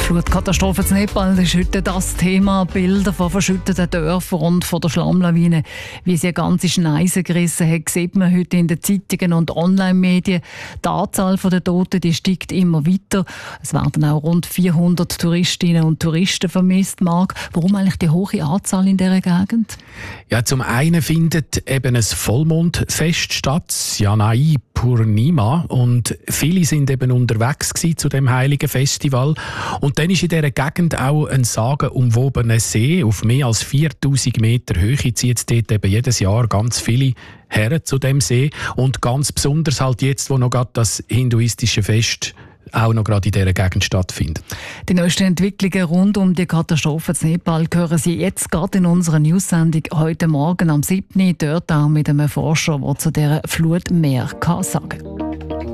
Flutkatastrophe in Nepal ist heute das Thema. Bilder von verschütteten Dörfern und von der Schlammlawine, wie sie eine ganze Schneise gerissen hat, sieht man heute in den Zeitungen und Online-Medien. Die Anzahl der Toten die steigt immer weiter. Es werden auch rund 400 Touristinnen und Touristen vermisst. Marc, warum eigentlich die hohe Anzahl in dieser Gegend? Ja, zum einen findet eben ein Vollmondfest statt, Janai Purnima, und viele sind eben unterwegs zu dem heiligen Festival. Und dann ist in dieser Gegend auch ein sagenumwobener See auf mehr als 4000 Meter Höhe. Zieht jetzt dort eben jedes Jahr ganz viele Herren zu dem See. Und ganz besonders halt jetzt, wo noch gerade das hinduistische Fest auch noch gerade in dieser Gegend stattfindet. Die neuesten Entwicklungen rund um die Katastrophe in Nepal hören Sie jetzt gerade in unserer News-Sendung heute Morgen am 7. Dort auch mit einem Forscher, der zu dieser Flut mehr sagen kann.